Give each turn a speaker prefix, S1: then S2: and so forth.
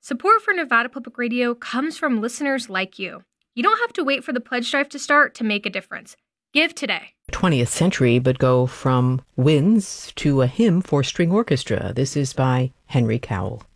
S1: Support for Nevada Public Radio comes from listeners like you. You don't have to wait for the pledge drive to start to make a difference. Give today.
S2: 20th century, but go from winds to a hymn for string orchestra. This is by Henry Cowell.